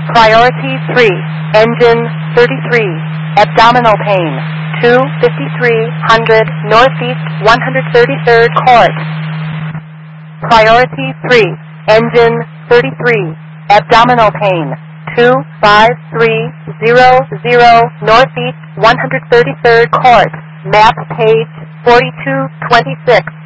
Priority 3, engine 33, abdominal pain, 25300 Northeast 133rd Court. Priority 3, engine 33, abdominal pain, 25300 Northeast 133rd Court, map page 4226.